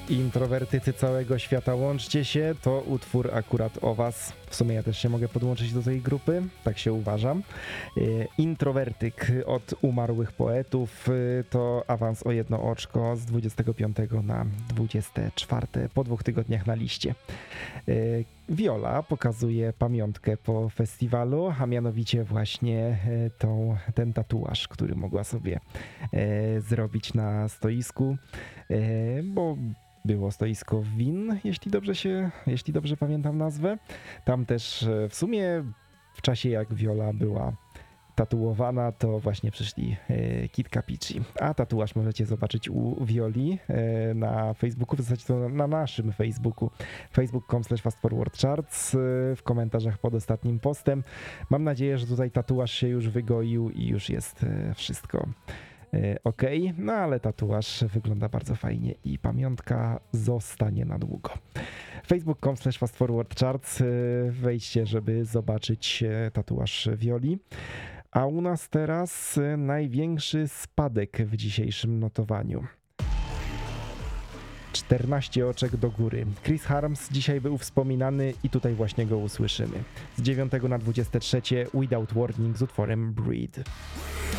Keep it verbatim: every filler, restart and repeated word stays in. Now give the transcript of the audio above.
Introwertycy całego świata, łączcie się, to utwór akurat o was. W sumie ja też się mogę podłączyć do tej grupy, tak się uważam. Introwertyk od umarłych poetów to awans o jedno oczko z dwudziestego piątego na dwudzieste czwarte po dwóch tygodniach na liście. Viola pokazuje pamiątkę po festiwalu, a mianowicie właśnie tą, ten tatuaż, który mogła sobie zrobić na stoisku, bo było stoisko win, jeśli dobrze się, jeśli dobrze pamiętam nazwę. Tam też w sumie w czasie jak Viola była tatuowana, to właśnie przyszli Kid Kapici. A tatuaż możecie zobaczyć u Violi na Facebooku, w zasadzie to na naszym Facebooku, facebook kropka com slash fast forward charts, w komentarzach pod ostatnim postem. Mam nadzieję, że tutaj tatuaż się już wygoił i już jest wszystko ok, no ale tatuaż wygląda bardzo fajnie i pamiątka zostanie na długo. facebook kropka com slash fast forward charts, wejdźcie, żeby zobaczyć tatuaż Violi. A u nas teraz największy spadek w dzisiejszym notowaniu. czternaście oczek do góry. Chris Harms dzisiaj był wspominany i tutaj właśnie go usłyszymy. Z dziewiątego na dwudzieste trzecie Without Warning z utworem Breed.